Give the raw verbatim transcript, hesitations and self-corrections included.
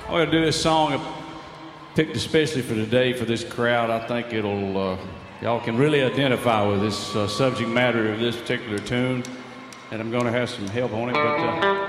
I'm going to do this song picked especially for today for this crowd. I think it'll, uh, y'all can really identify with this uh, subject matter of this particular tune, and I'm going to have some help on it. But uh,